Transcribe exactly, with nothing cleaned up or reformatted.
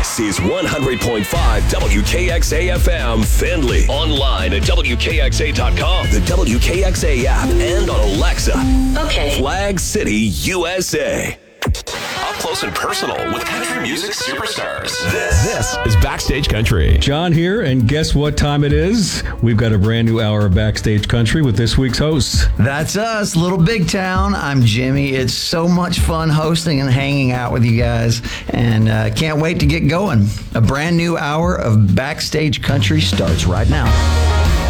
This is one hundred point five W K X A F M Findlay. Online at W K X A dot com, the W K X A app, and on Alexa. Okay. Flag City, U S A. Up close and personal with country music superstars. This, this is Backstage Country. John here, and guess what time it is? We've got a brand new hour of Backstage Country with this week's hosts. That's us, Little Big Town. I'm Jimmy. It's so much fun hosting and hanging out with you guys, and uh, can't wait to get going. A brand new hour of Backstage Country starts right now.